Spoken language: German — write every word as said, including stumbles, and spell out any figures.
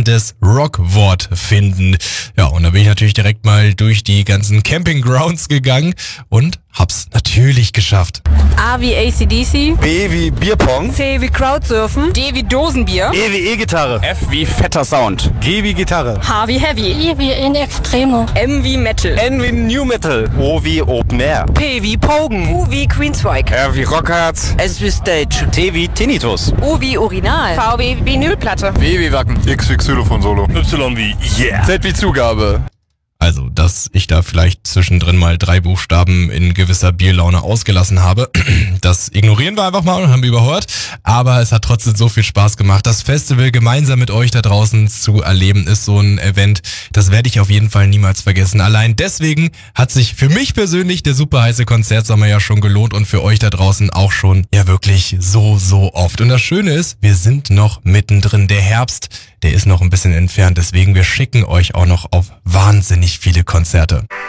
passendes Rockwort finden. Ja, und da bin ich natürlich direkt mal durch die ganzen Campinggrounds gegangen und hab's natürlich geschafft. A wie A C D C. B wie Bierpong. C wie Crowdsurfen. D wie Dosenbier. E wie E-Gitarre. F wie fetter Sound. G wie Gitarre. H wie Heavy. I wie in Extremo. M wie Metal. N wie New Metal. O wie Open Air. P wie Pogen. Q wie Queensryche. R wie Rockharz. S wie Stage. T wie Tinnitus. U wie Urinal. V wie Vinylplatte. W wie Wacken. X wie Xylophon Solo. Y wie Yeah. Z wie Zugabe. Also, dass ich da vielleicht zwischendrin mal drei Buchstaben in gewisser Bierlaune ausgelassen habe, das ignorieren wir einfach mal und haben überhört. Aber es hat trotzdem so viel Spaß gemacht. Das Festival gemeinsam mit euch da draußen zu erleben, ist so ein Event, das werde ich auf jeden Fall niemals vergessen. Allein deswegen hat sich für mich persönlich der super heiße Konzertsommer ja schon gelohnt und für euch da draußen auch schon ja wirklich so, so oft. Und das Schöne ist, wir sind noch mittendrin. Der Herbst, der ist noch ein bisschen entfernt. Deswegen, wir schicken euch auch noch auf wahnsinnig viele Konzerte.